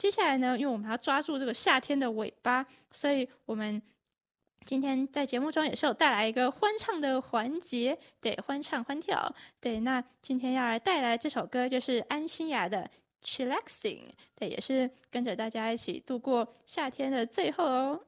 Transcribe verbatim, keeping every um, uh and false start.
接下来呢，因为我们要抓住这个夏天的尾巴，所以我们今天在节目中也是有带来一个欢唱的环节，对，欢唱欢跳，对，那今天要来带来这首歌就是安心亚的 Chillaxing， 对，也是跟着大家一起度过夏天的最后哦。